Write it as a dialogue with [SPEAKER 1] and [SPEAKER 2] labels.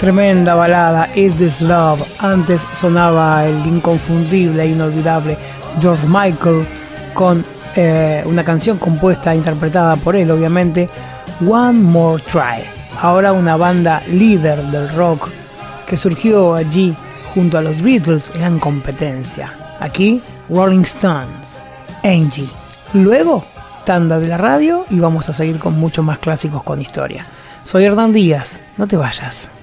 [SPEAKER 1] Tremenda balada, Is This Love. Antes sonaba el inconfundible e inolvidable George Michael con una canción compuesta e interpretada por él, obviamente, One More Try. Ahora una banda líder del rock que surgió allí junto a los Beatles, eran competencia. Aquí, Rolling Stones, Angie. Luego, tanda de la radio y vamos a seguir con muchos más clásicos con historia. Soy Hernán Díaz, no te vayas.